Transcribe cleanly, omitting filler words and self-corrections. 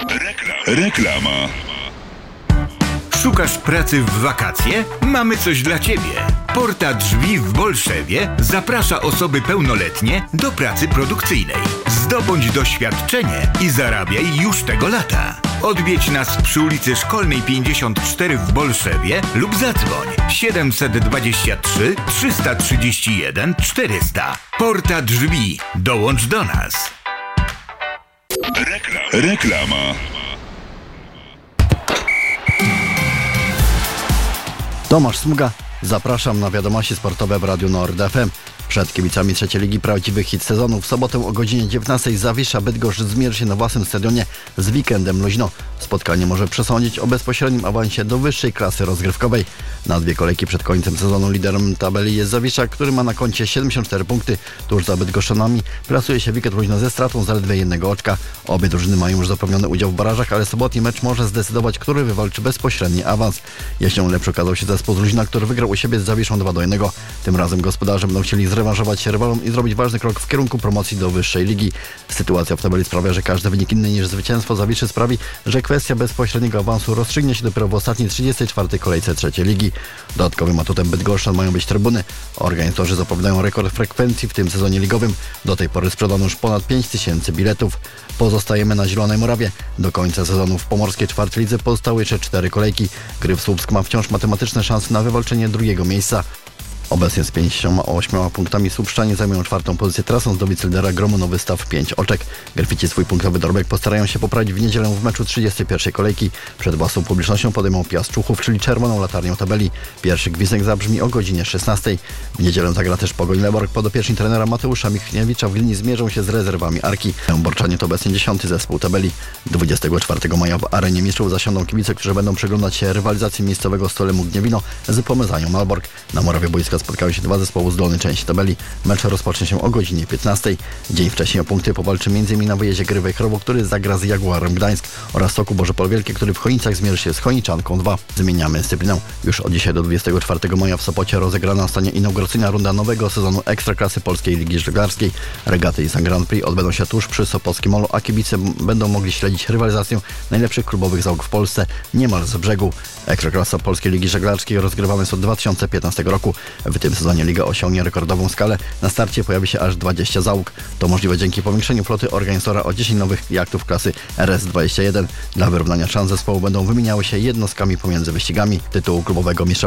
Reklama. Szukasz pracy w wakacje? Mamy coś dla Ciebie. Porta Drzwi w Bolszewie zaprasza osoby pełnoletnie do pracy produkcyjnej. Zdobądź doświadczenie i zarabiaj już tego lata. Odwiedź nas przy ulicy Szkolnej 54 w Bolszewie lub zadzwoń 723 331 400. Porta Drzwi. Dołącz do nas. Reklama. Tomasz Smuga, zapraszam na wiadomości sportowe w Radiu Nord FM. Przed kibicami trzeciej ligi prawdziwy hit sezonu. W sobotę o godzinie 19 Zawisza Bydgoszcz zmierzy się na własnym stadionie z Weekendem Luźno. Spotkanie może przesądzić o bezpośrednim awansie do wyższej klasy rozgrywkowej. Na 2 kolejki przed końcem sezonu liderem tabeli jest Zawisza, który ma na koncie 74 punkty. Tuż za Bydgoszczanami plasuje się Weekend Luźno ze stratą zaledwie 1 oczka. Obie drużyny mają już zapewniony udział w barażach, ale sobotni mecz może zdecydować, który wywalczy bezpośredni awans. Jesienią lepszy okazał się zespół z Luźna, który wygrał u siebie z Zawiszą 2-1. Tym razem gospodarze będą chcieli zrewanżować się rywalom i zrobić ważny krok w kierunku promocji do wyższej ligi. Sytuacja w tabeli sprawia, że każdy wynik inny niż zwycięstwo Zawiszy sprawi, że kwestia bezpośredniego awansu rozstrzygnie się dopiero w ostatniej 34. kolejce trzeciej ligi. Dodatkowym atutem Bydgoszczan mają być trybuny. Organizatorzy zapowiadają rekord frekwencji w tym sezonie ligowym. Do tej pory sprzedano już ponad 5000 biletów. Pozostajemy na Zielonej Murawie. Do końca sezonu w pomorskiej czwartej lidze pozostały jeszcze 4 kolejki. Gryf Słupsk ma wciąż matematyczne szanse na wywalczenie drugiego miejsca. Obecnie z 58 punktami Słupszczanie zajmują 4. pozycję, tracąc do wicylidera Gromu Nowy Staw 5 oczek. Gryfici swój punktowy dorobek postarają się poprawić w niedzielę w meczu 31. kolejki. Przed własną publicznością podejmą Piast Człuchów, czyli czerwoną latarnią tabeli. Pierwszy gwizdek zabrzmi o godzinie 16. W niedzielę zagra też Pogoń Leborg. Podopieczni trenera Mateusza Michniewicza w Glini zmierzą się z rezerwami Arki. Borczanie to obecnie 10. zespół tabeli. 24 maja w Arenie Mistrzów zasiądą kibice, którzy będą przyglądać się rywalizacji miejscowego Stolemu Gniewino z Pomezanią Malbork. Na murawie boiska spotkają się 2 zespoły z dolnej części tabeli. Mecz rozpocznie się o godzinie 15. Dzień wcześniej o punkty powalczy m.in. na wyjeździe Gry Wejherowo, który zagra z Jaguarem Gdańsk, oraz Soku Bożopol Wielkie, który w Chojnicach zmierzy się z Chojniczanką 2. Zmieniamy dyscyplinę. Już od dzisiaj do 24 maja w Sopocie rozegrana zostanie inauguracyjna runda nowego sezonu Ekstraklasy Polskiej Ligi Żeglarskiej. Regaty i Grand Prix odbędą się tuż przy Sopockim Molu, a kibice będą mogli śledzić rywalizację najlepszych klubowych załóg w Polsce niemal z brzegu. Ekstraklasa Polskiej Ligi Żeglarskiej rozgrywana jest od 2015 roku. W tym sezonie liga osiągnie rekordową skalę. Na starcie pojawi się aż 20 załóg. To możliwe dzięki powiększeniu floty organizatora o 10 nowych jachtów klasy RS-21. Dla wyrównania szans zespołu będą wymieniały się jednostkami pomiędzy wyścigami. Tytuł klubowego mistrza